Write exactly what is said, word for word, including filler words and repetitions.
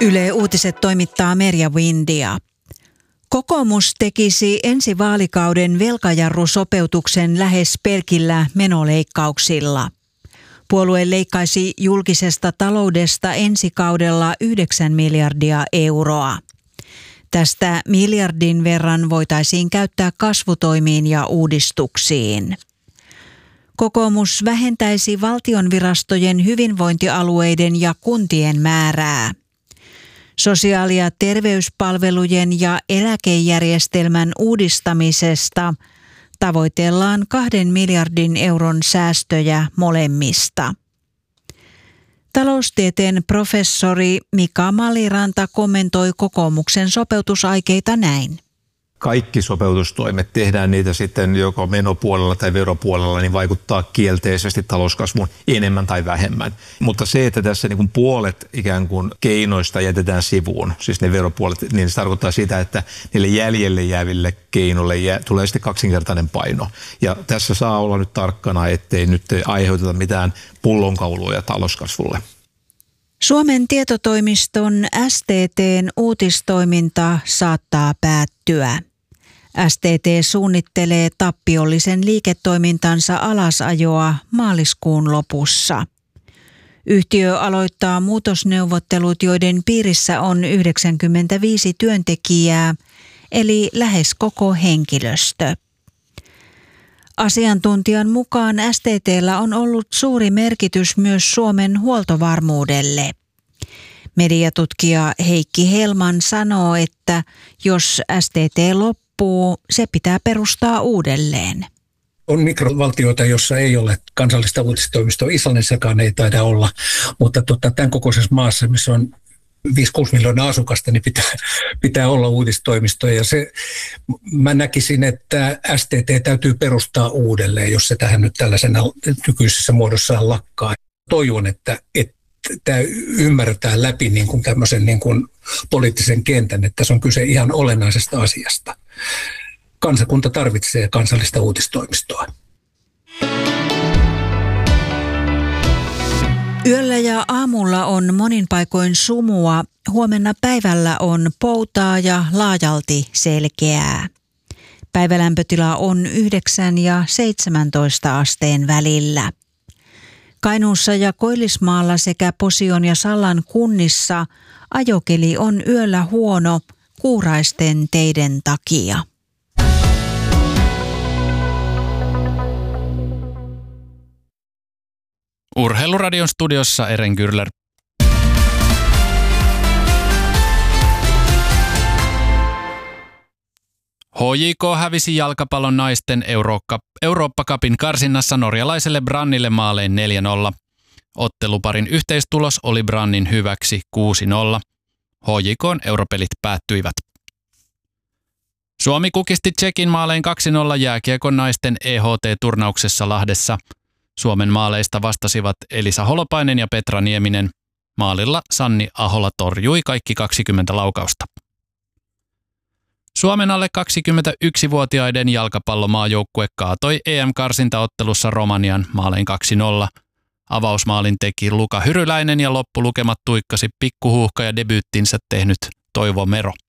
Yle Uutiset toimittaa Merja Windia. Kokoomus tekisi ensi vaalikauden velkajarrusopeutuksen lähes pelkillä menoleikkauksilla. Puolue leikkaisi julkisesta taloudesta ensi kaudella yhdeksän miljardia euroa. Tästä miljardin verran voitaisiin käyttää kasvutoimiin ja uudistuksiin. Kokoomus vähentäisi valtionvirastojen, hyvinvointialueiden ja kuntien määrää. Sosiaali- ja terveyspalvelujen ja eläkejärjestelmän uudistamisesta tavoitellaan kahden miljardin euron säästöjä molemmista. Taloustieteen professori Mika Maliranta kommentoi kokoomuksen sopeutusaikeita näin. Kaikki sopeutustoimet, tehdään niitä sitten joko menopuolella tai veropuolella, niin vaikuttaa kielteisesti talouskasvuun enemmän tai vähemmän. Mutta se, että tässä niin kuin puolet ikään kuin keinoista jätetään sivuun, siis ne veropuolet, niin se tarkoittaa sitä, että niille jäljelle jääville keinoille jää, tulee sitten kaksinkertainen paino. Ja tässä saa olla nyt tarkkana, ettei nyt aiheuteta mitään pullonkauluja talouskasvulle. Suomen tietotoimiston S T T:n uutistoiminta saattaa päättyä. S T T suunnittelee tappiollisen liiketoimintansa alasajoa maaliskuun lopussa. Yhtiö aloittaa muutosneuvottelut, joiden piirissä on yhdeksänkymmentäviisi työntekijää, eli lähes koko henkilöstö. Asiantuntijan mukaan S T T:llä on ollut suuri merkitys myös Suomen huoltovarmuudelle. Mediatutkija Heikki Helman sanoo, että jos S T T loppuu, se pitää perustaa uudelleen. On mikrovaltioita, jossa ei ole kansallista uutistoimistoa. Islannissakaan ei taida olla, mutta tota, tämän kokoisessa maassa, missä on viisi kuusi miljoonaa asukasta, niin pitää, pitää olla uutistoimisto. Ja se, mä näkisin, että S T T täytyy perustaa uudelleen, jos se tähän nyt tällaisena nykyisessä muodossaan lakkaa. Toivon, että, että tämä ymmärretään läpi niin kuin tämmöisen niin kuin poliittisen kentän, että tässä on kyse ihan olennaisesta asiasta. Kansakunta tarvitsee kansallista uutistoimistoa. Yöllä ja aamulla on monin paikoin sumua, huomenna päivällä on poutaa ja laajalti selkeää. Päivälämpötila on yhdeksän ja seitsemäntoista asteen välillä. Kainuussa ja Koillismaalla sekä Posion ja Sallan kunnissa ajokeli on yöllä huono kuuraisten teiden takia. Urheiluradion studiossa Eren Kyrler. H J K hävisi jalkapallon naisten Eurooppa-cupin karsinnassa norjalaiselle Brannille maalein neljä nolla. Otteluparin yhteistulos oli Brannin hyväksi kuusi nolla. H J K:n europelit päättyivät. Suomi kukisti Tšekin maalein kaksi nolla jääkiekon naisten E H T-turnauksessa Lahdessa. Suomen maaleista vastasivat Elisa Holopainen ja Petra Nieminen. Maalilla Sanni Ahola torjui kaikki kaksikymmentä laukausta. Suomen alle kaksikymmentäyksivuotiaiden jalkapallomaajoukkue kaatoi E M-karsintaottelussa Romanian maalein kaksi nolla. Avausmaalin teki Luka Hyryläinen ja loppulukemat tuikkasi pikkuhuuhka ja debyyttinsä tehnyt Toivo Mero.